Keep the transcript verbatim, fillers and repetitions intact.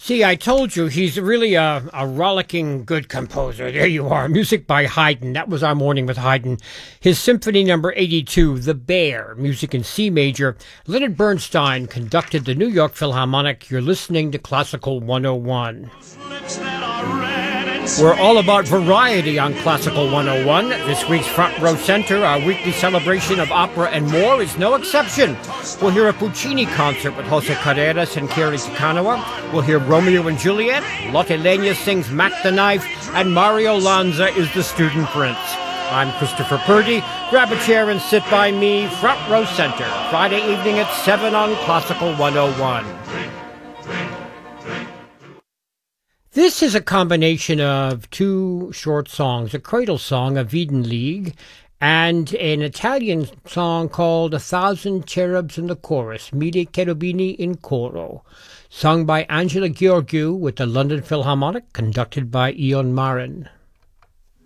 See, I told you he's really a, a rollicking good composer. There you are. Music by Haydn. That was our morning with Haydn. His Symphony Number eighty-two, The Bear, music in C major. Leonard Bernstein conducted the New York Philharmonic. You're listening to Classical one oh one. We're all about variety on Classical one oh one. This week's Front Row Center, our weekly celebration of opera and more, is no exception. We'll hear a Puccini concert with Jose Carreras and Kerry Takanawa. We'll hear Romeo and Juliet. Lotte Lenya sings Mac the Knife. And Mario Lanza is the student prince. I'm Christopher Purdy. Grab a chair and sit by me. Front Row Center, Friday evening at seven on Classical one oh one. This is a combination of two short songs, a cradle song, A Eden League, and an Italian song called A Thousand Cherubs in the Chorus, Mille Cherubini in Coro, sung by Angela Gheorghiu with the London Philharmonic, conducted by Ion Marin.